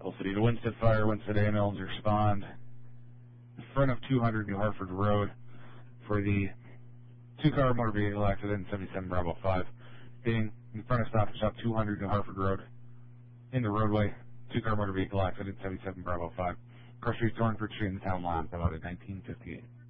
El City to Winston Fire, Winston ambulance respond. In front of 200 New Hartford Road for the two-car motor vehicle accident, 77 Bravo 5. Being in front of Stop and Shop 200 New Hartford Road. In the roadway, two-car motor vehicle accident, 77 Bravo 5. Cross Street, Thornford Street in the town line, about at 1958.